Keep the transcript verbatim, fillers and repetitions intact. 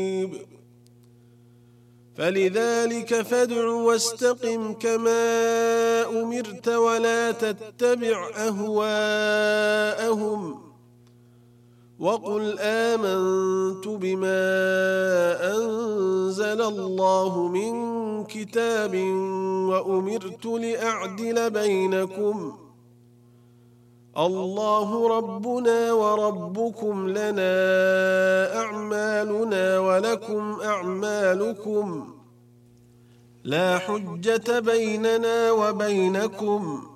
فلذلك فادع واستقم كما أمرت ولا تتبع أهواءهم وقل آمنت بما أنزل الله من كتاب وأمرت لأعدل بينكم الله ربنا وربكم لنا أعمالنا ولكم أعمالكم لا حجة بيننا وبينكم